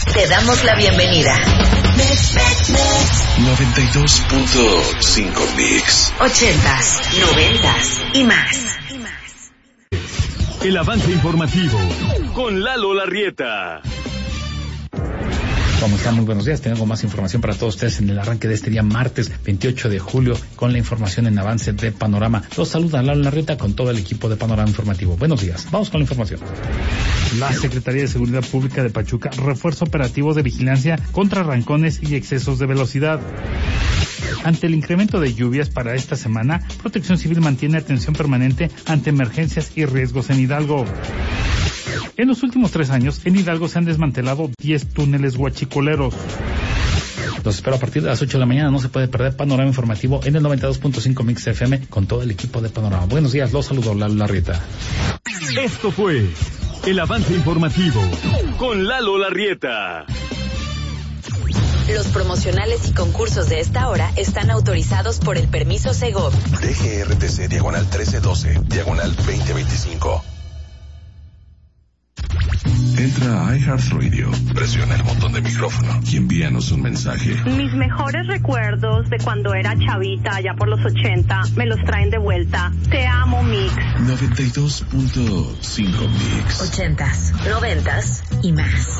Te damos la bienvenida. 92.5 Mix. 80s, 90s y más. El avance informativo con Lalo Larrieta. ¿Cómo están? Muy buenos días. Tengo más información para todos ustedes en el arranque de este día martes 28 de julio con la información en avance de Panorama. Los saluda Lalo Larrieta con todo el equipo de Panorama Informativo. Buenos días. Vamos con la información. La Secretaría de Seguridad Pública de Pachuca refuerza operativos de vigilancia contra arrancones y excesos de velocidad. Ante el incremento de lluvias para esta semana, Protección Civil mantiene atención permanente ante emergencias y riesgos en Hidalgo. En los últimos 3 años, en Hidalgo se han desmantelado 10 túneles huachicoleros. Los espero a partir de las 8 de la mañana. No se puede perder Panorama Informativo en el 92.5 Mix FM con todo el equipo de Panorama. Buenos días, los saludo, Lalo Larrieta. Esto fue el avance informativo con Lalo Larrieta. Los promocionales y concursos de esta hora están autorizados por el permiso Segov. DGRTC diagonal 1312, diagonal 2025. Entra a iHeartRadio, presiona el botón de micrófono y envíanos un mensaje. Mis mejores recuerdos de cuando era chavita, allá por los 80, me los traen de vuelta. Te amo, Mix. 92.5 Mix. 80s, 90s y más.